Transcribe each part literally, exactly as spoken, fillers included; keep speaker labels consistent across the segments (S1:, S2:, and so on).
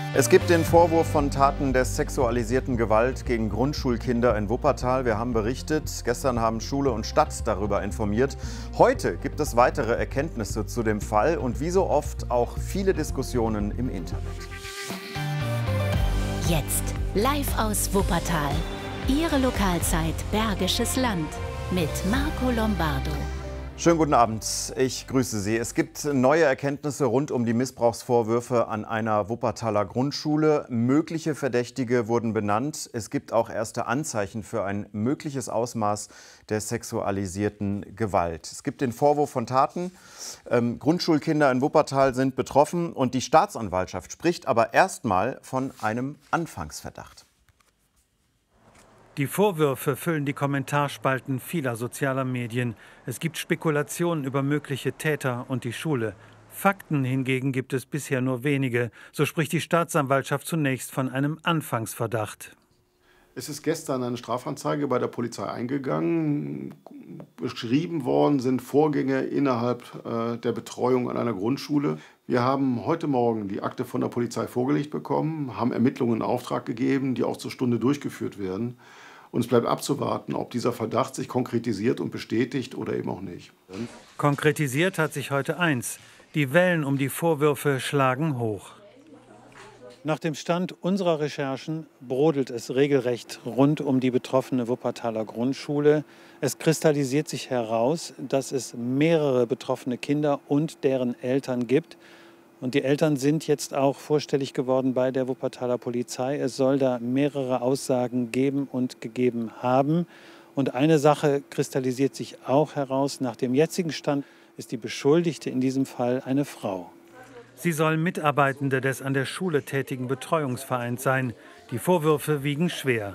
S1: Es gibt den Vorwurf von Taten der sexualisierten Gewalt gegen Grundschulkinder in Wuppertal. Wir haben berichtet, gestern haben Schule und Stadt darüber informiert. Heute gibt es weitere Erkenntnisse zu dem Fall und wie so oft auch viele Diskussionen im Internet.
S2: Jetzt live aus Wuppertal. Ihre Lokalzeit Bergisches Land mit Marco Lombardo.
S1: Schönen guten Abend, ich grüße Sie. Es gibt neue Erkenntnisse rund um die Missbrauchsvorwürfe an einer Wuppertaler Grundschule. Mögliche Verdächtige wurden benannt. Es gibt auch erste Anzeichen für ein mögliches Ausmaß der sexualisierten Gewalt. Es gibt den Vorwurf von Taten. Ähm, Grundschulkinder in Wuppertal sind betroffen und die Staatsanwaltschaft spricht aber erstmal von einem Anfangsverdacht.
S3: Die Vorwürfe füllen die Kommentarspalten vieler sozialer Medien. Es gibt Spekulationen über mögliche Täter und die Schule. Fakten hingegen gibt es bisher nur wenige. So spricht die Staatsanwaltschaft zunächst von einem Anfangsverdacht.
S4: Es ist gestern eine Strafanzeige bei der Polizei eingegangen. Beschrieben worden sind Vorgänge innerhalb äh, der Betreuung an einer Grundschule. Wir haben heute Morgen die Akte von der Polizei vorgelegt bekommen, haben Ermittlungen in Auftrag gegeben, die auch zur Stunde durchgeführt werden. Und es bleibt abzuwarten, ob dieser Verdacht sich konkretisiert und bestätigt oder eben auch nicht.
S3: Konkretisiert hat sich heute eins. Die Wellen um die Vorwürfe schlagen hoch. Nach dem Stand unserer Recherchen brodelt es regelrecht rund um die betroffene Wuppertaler Grundschule. Es kristallisiert sich heraus, dass es mehrere betroffene Kinder und deren Eltern gibt. Und die Eltern sind jetzt auch vorstellig geworden bei der Wuppertaler Polizei. Es soll da mehrere Aussagen geben und gegeben haben. Und eine Sache kristallisiert sich auch heraus. Nach dem jetzigen Stand ist die Beschuldigte in diesem Fall eine Frau. Sie soll Mitarbeitende des an der Schule tätigen Betreuungsvereins sein. Die Vorwürfe wiegen schwer.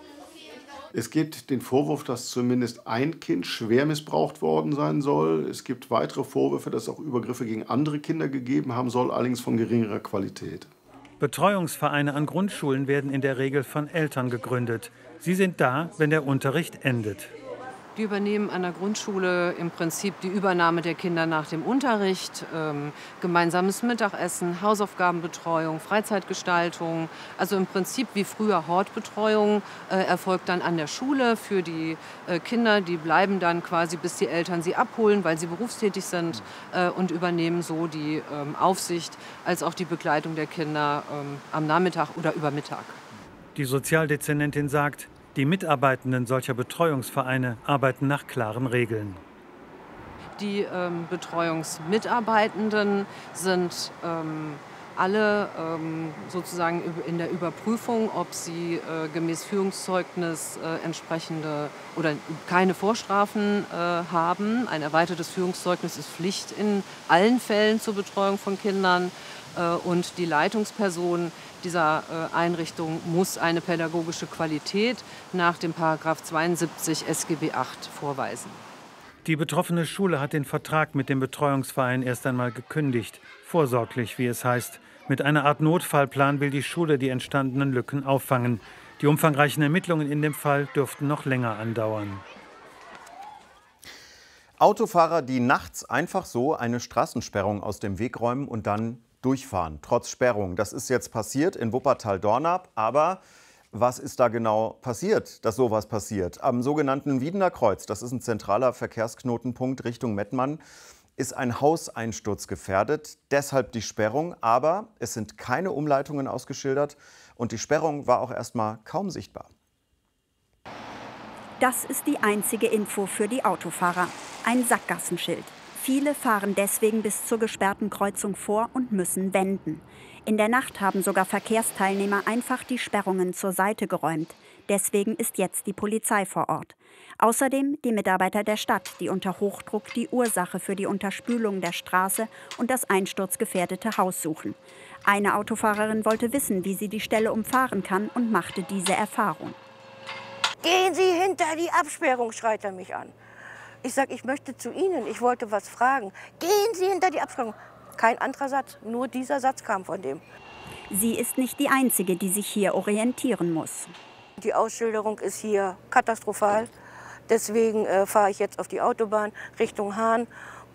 S4: Es gibt den Vorwurf, dass zumindest ein Kind schwer missbraucht worden sein soll. Es gibt weitere Vorwürfe, dass es auch Übergriffe gegen andere Kinder gegeben haben soll, allerdings von geringerer Qualität.
S3: Betreuungsvereine an Grundschulen werden in der Regel von Eltern gegründet. Sie sind da, wenn der Unterricht endet.
S5: Die übernehmen an der Grundschule im Prinzip die Übernahme der Kinder nach dem Unterricht, ähm, gemeinsames Mittagessen, Hausaufgabenbetreuung, Freizeitgestaltung. Also im Prinzip wie früher Hortbetreuung äh, erfolgt dann an der Schule für die äh, Kinder. Die bleiben dann quasi, bis die Eltern sie abholen, weil sie berufstätig sind äh, und übernehmen so die ähm, Aufsicht als auch die Begleitung der Kinder ähm, am Nachmittag oder über Mittag.
S3: Die Sozialdezernentin sagt, die Mitarbeitenden solcher Betreuungsvereine arbeiten nach klaren Regeln.
S5: Die ähm, Betreuungsmitarbeitenden sind ähm, alle ähm, sozusagen in der Überprüfung, ob sie äh, gemäß Führungszeugnis äh, entsprechende oder keine Vorstrafen äh, haben. Ein erweitertes Führungszeugnis ist Pflicht in allen Fällen zur Betreuung von Kindern. Und die Leitungsperson dieser Einrichtung muss eine pädagogische Qualität nach dem Paragraph zweiundsiebzig S G B acht vorweisen.
S3: Die betroffene Schule hat den Vertrag mit dem Betreuungsverein erst einmal gekündigt. Vorsorglich, wie es heißt. Mit einer Art Notfallplan will die Schule die entstandenen Lücken auffangen. Die umfangreichen Ermittlungen in dem Fall dürften noch länger andauern.
S1: Autofahrer, die nachts einfach so eine Straßensperrung aus dem Weg räumen und dann durchfahren, trotz Sperrung. Das ist jetzt passiert in Wuppertal-Dornap. Aber was ist da genau passiert, dass sowas passiert? Am sogenannten Wiedener Kreuz, das ist ein zentraler Verkehrsknotenpunkt Richtung Mettmann, ist ein Hauseinsturz gefährdet. Deshalb die Sperrung. Aber es sind keine Umleitungen ausgeschildert und die Sperrung war auch erstmal kaum sichtbar.
S6: Das ist die einzige Info für die Autofahrer. Ein Sackgassenschild. Viele fahren deswegen bis zur gesperrten Kreuzung vor und müssen wenden. In der Nacht haben sogar Verkehrsteilnehmer einfach die Sperrungen zur Seite geräumt. Deswegen ist jetzt die Polizei vor Ort. Außerdem die Mitarbeiter der Stadt, die unter Hochdruck die Ursache für die Unterspülung der Straße und das einsturzgefährdete Haus suchen. Eine Autofahrerin wollte wissen, wie sie die Stelle umfahren kann und machte diese Erfahrung.
S7: Gehen Sie hinter die Absperrung, schreit er mich an. Ich sage, ich möchte zu Ihnen, ich wollte was fragen. Gehen Sie hinter die Absperrung. Kein anderer Satz, nur dieser Satz kam von dem.
S6: Sie ist nicht die Einzige, die sich hier orientieren muss.
S7: Die Ausschilderung ist hier katastrophal. Deswegen äh, fahre ich jetzt auf die Autobahn Richtung Hahn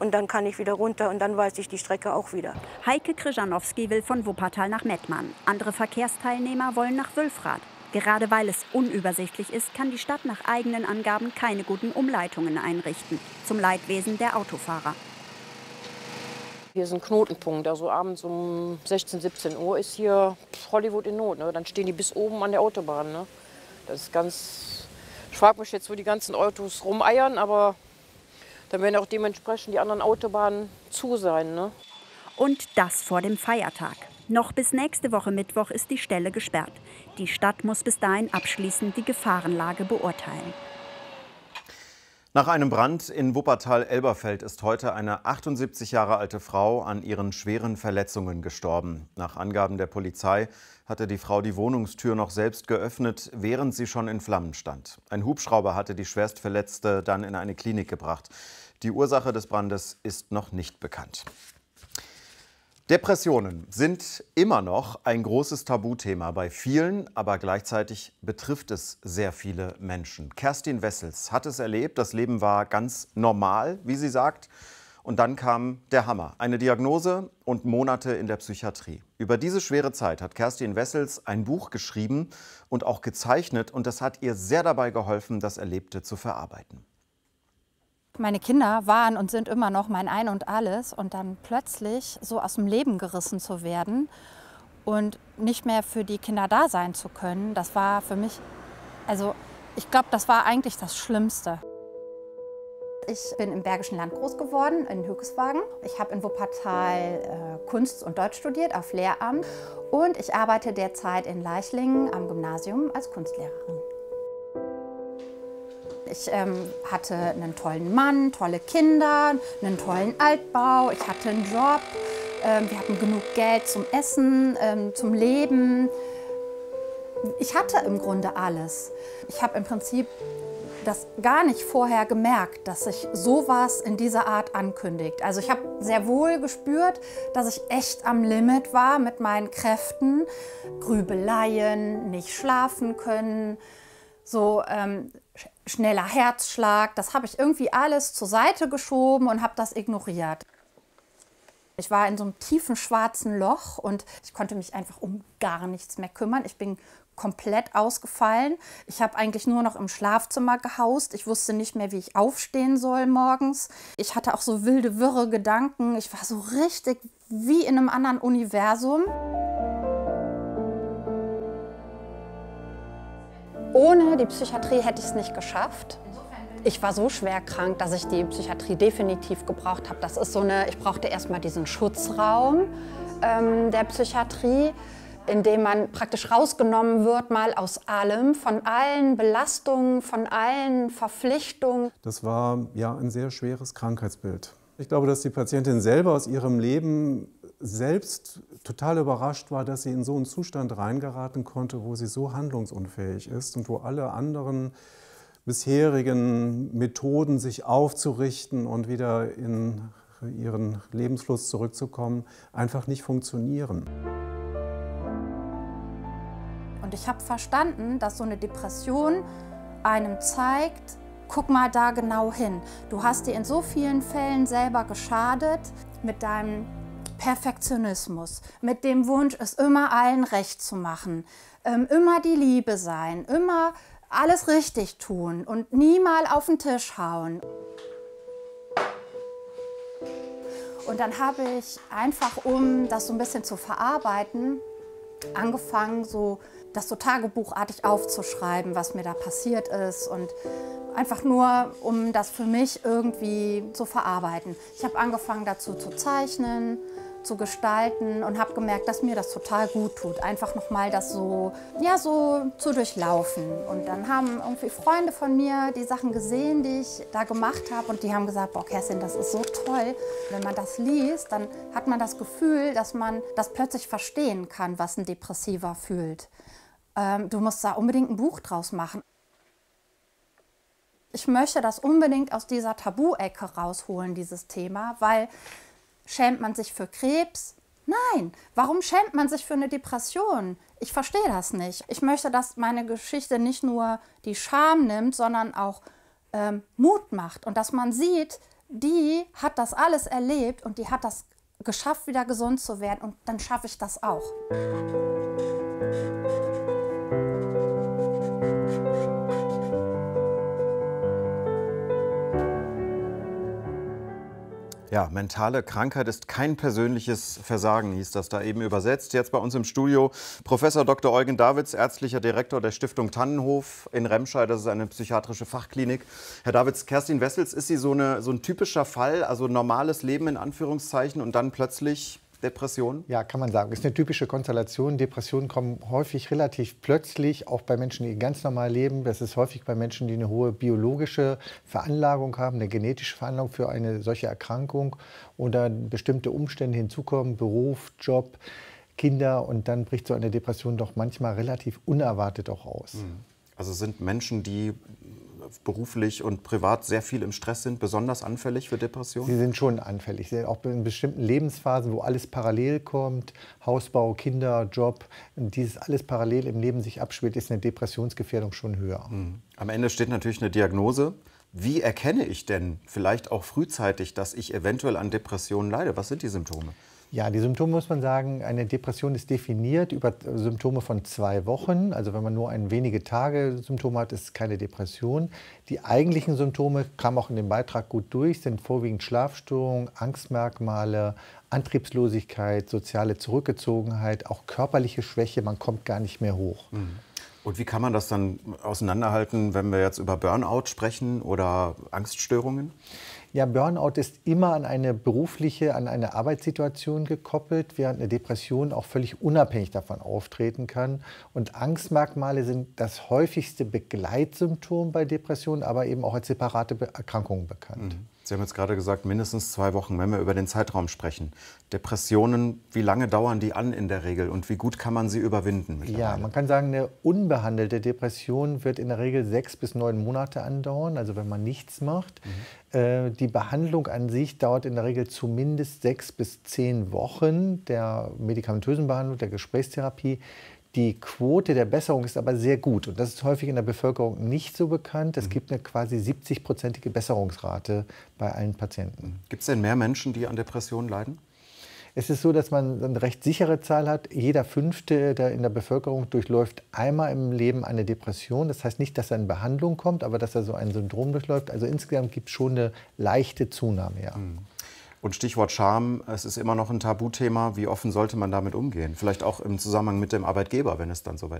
S7: und dann kann ich wieder runter und dann weiß ich die Strecke auch wieder.
S6: Heike Krzyżanowski will von Wuppertal nach Mettmann. Andere Verkehrsteilnehmer wollen nach Wülfrath. Gerade weil es unübersichtlich ist, kann die Stadt nach eigenen Angaben keine guten Umleitungen einrichten. Zum Leidwesen der Autofahrer.
S8: Hier ist ein Knotenpunkt, also abends um sechzehn, siebzehn Uhr ist hier Hollywood in Not. Ne? Dann stehen die bis oben an der Autobahn. Ne? Das ist ganz, ich frage mich jetzt, wo die ganzen Autos rumeiern, aber dann werden auch dementsprechend die anderen Autobahnen zu sein. Ne?
S6: Und das vor dem Feiertag. Noch bis nächste Woche Mittwoch ist die Stelle gesperrt. Die Stadt muss bis dahin abschließend die Gefahrenlage beurteilen.
S1: Nach einem Brand in Wuppertal-Elberfeld ist heute eine achtundsiebzig Jahre alte Frau an ihren schweren Verletzungen gestorben. Nach Angaben der Polizei hatte die Frau die Wohnungstür noch selbst geöffnet, während sie schon in Flammen stand. Ein Hubschrauber hatte die Schwerstverletzte dann in eine Klinik gebracht. Die Ursache des Brandes ist noch nicht bekannt. Depressionen sind immer noch ein großes Tabuthema bei vielen, aber gleichzeitig betrifft es sehr viele Menschen. Kerstin Wessels hat es erlebt, das Leben war ganz normal, wie sie sagt. Und dann kam der Hammer, eine Diagnose und Monate in der Psychiatrie. Über diese schwere Zeit hat Kerstin Wessels ein Buch geschrieben und auch gezeichnet. Und das hat ihr sehr dabei geholfen, das Erlebte zu verarbeiten.
S9: Meine Kinder waren und sind immer noch mein Ein und Alles und dann plötzlich so aus dem Leben gerissen zu werden und nicht mehr für die Kinder da sein zu können, das war für mich, also ich glaube, das war eigentlich das Schlimmste. Ich bin im Bergischen Land groß geworden, in Hückeswagen. Ich habe in Wuppertal äh, Kunst und Deutsch studiert auf Lehramt und ich arbeite derzeit in Leichlingen am Gymnasium als Kunstlehrerin. Ich ähm, hatte einen tollen Mann, tolle Kinder, einen tollen Altbau, ich hatte einen Job, ähm, wir hatten genug Geld zum Essen, ähm, zum Leben. Ich hatte im Grunde alles. Ich habe im Prinzip das gar nicht vorher gemerkt, dass sich sowas in dieser Art ankündigt. Also ich habe sehr wohl gespürt, dass ich echt am Limit war mit meinen Kräften. Grübeleien, nicht schlafen können, so ähm, schneller Herzschlag, das habe ich irgendwie alles zur Seite geschoben und habe das ignoriert. Ich war in so einem tiefen schwarzen Loch und ich konnte mich einfach um gar nichts mehr kümmern. Ich bin komplett ausgefallen. Ich habe eigentlich nur noch im Schlafzimmer gehaust. Ich wusste nicht mehr, wie ich aufstehen soll morgens. Ich hatte auch so wilde, wirre Gedanken. Ich war so richtig wie in einem anderen Universum. Ohne die Psychiatrie hätte ich es nicht geschafft. Ich war so schwer krank, dass ich die Psychiatrie definitiv gebraucht habe. Das ist so eine, ich brauchte erstmal diesen Schutzraum ähm, der Psychiatrie, in dem man praktisch rausgenommen wird, mal aus allem, von allen Belastungen, von allen Verpflichtungen.
S10: Das war ja ein sehr schweres Krankheitsbild. Ich glaube, dass die Patientin selber aus ihrem Leben selbst total überrascht war, dass sie in so einen Zustand reingeraten konnte, wo sie so handlungsunfähig ist und wo alle anderen bisherigen Methoden, sich aufzurichten und wieder in ihren Lebensfluss zurückzukommen, einfach nicht funktionieren.
S9: Und ich habe verstanden, dass so eine Depression einem zeigt, guck mal da genau hin. Du hast dir in so vielen Fällen selber geschadet mit deinem Perfektionismus, mit dem Wunsch, es immer allen recht zu machen, ähm, immer die Liebe sein, immer alles richtig tun und nie mal auf den Tisch hauen. Und dann habe ich einfach, um das so ein bisschen zu verarbeiten, angefangen, so das so tagebuchartig aufzuschreiben, was mir da passiert ist und einfach nur, um das für mich irgendwie zu verarbeiten. Ich habe angefangen dazu zu zeichnen, zu gestalten und habe gemerkt, dass mir das total gut tut, einfach nochmal das so, ja, so zu durchlaufen. Und dann haben irgendwie Freunde von mir die Sachen gesehen, die ich da gemacht habe und die haben gesagt, boah Kerstin, das ist so toll. Wenn man das liest, dann hat man das Gefühl, dass man das plötzlich verstehen kann, was ein Depressiver fühlt. Ähm, du musst da unbedingt ein Buch draus machen. Ich möchte das unbedingt aus dieser Tabu-Ecke rausholen, dieses Thema, weil schämt man sich für Krebs? Nein. Warum schämt man sich für eine Depression? Ich verstehe das nicht. Ich möchte, dass meine Geschichte nicht nur die Scham nimmt, sondern auch ähm, Mut macht und dass man sieht, die hat das alles erlebt und die hat das geschafft, wieder gesund zu werden. Und dann schaffe ich das auch.
S1: Ja, mentale Krankheit ist kein persönliches Versagen, hieß das da eben übersetzt. Jetzt bei uns im Studio Professor Doktor Eugen Davids, ärztlicher Direktor der Stiftung Tannenhof in Remscheid. Das ist eine psychiatrische Fachklinik. Herr Davids, Kerstin Wessels, ist sie so, eine, so ein typischer Fall, also normales Leben in Anführungszeichen und dann plötzlich Depression?
S11: Ja, kann man sagen. Das ist eine typische Konstellation. Depressionen kommen häufig relativ plötzlich, auch bei Menschen, die ganz normal leben. Das ist häufig bei Menschen, die eine hohe biologische Veranlagung haben, eine genetische Veranlagung für eine solche Erkrankung oder bestimmte Umstände hinzukommen, Beruf, Job, Kinder, und dann bricht so eine Depression doch manchmal relativ unerwartet auch aus.
S1: Also sind Menschen, die beruflich und privat sehr viel im Stress sind, besonders anfällig für Depressionen?
S11: Sie sind schon anfällig, Sie, auch in bestimmten Lebensphasen, wo alles parallel kommt, Hausbau, Kinder, Job, und dieses alles parallel im Leben sich abspielt, ist eine Depressionsgefährdung schon höher.
S1: Mhm. Am Ende steht natürlich eine Diagnose. Wie erkenne ich denn vielleicht auch frühzeitig, dass ich eventuell an Depressionen leide? Was sind die Symptome?
S11: Ja, die Symptome muss man sagen, eine Depression ist definiert über Symptome von zwei Wochen. Also wenn man nur ein wenige Tage Symptome hat, ist es keine Depression. Die eigentlichen Symptome, kam auch in dem Beitrag gut durch, sind vorwiegend Schlafstörungen, Angstmerkmale, Antriebslosigkeit, soziale Zurückgezogenheit, auch körperliche Schwäche, man kommt gar nicht mehr hoch.
S1: Und wie kann man das dann auseinanderhalten, wenn wir jetzt über Burnout sprechen oder Angststörungen?
S11: Ja, Burnout ist immer an eine berufliche, an eine Arbeitssituation gekoppelt, während eine Depression auch völlig unabhängig davon auftreten kann. Und Angstmerkmale sind das häufigste Begleitsymptom bei Depressionen, aber eben auch als separate Erkrankungen bekannt.
S1: Mhm. Sie haben jetzt gerade gesagt, mindestens zwei Wochen, wenn wir über den Zeitraum sprechen. Depressionen, wie lange dauern die an in der Regel und wie gut kann man sie überwinden?
S11: Ja, man kann sagen, eine unbehandelte Depression wird in der Regel sechs bis neun Monate andauern, also wenn man nichts macht. Mhm. Äh, die Behandlung an sich dauert in der Regel zumindest sechs bis zehn Wochen der medikamentösen Behandlung, der Gesprächstherapie. Die Quote der Besserung ist aber sehr gut und das ist häufig in der Bevölkerung nicht so bekannt. Es gibt eine quasi siebzig-prozentige Besserungsrate bei allen Patienten.
S1: Gibt es denn mehr Menschen, die an Depressionen leiden?
S11: Es ist so, dass man eine recht sichere Zahl hat. Jeder Fünfte der in der Bevölkerung durchläuft einmal im Leben eine Depression. Das heißt nicht, dass er in Behandlung kommt, aber dass er so ein Syndrom durchläuft. Also insgesamt gibt es schon eine leichte Zunahme. Ja.
S1: Und Stichwort Scham, es ist immer noch ein Tabuthema. Wie offen sollte man damit umgehen? Vielleicht auch im Zusammenhang mit dem Arbeitgeber, wenn es dann soweit ist.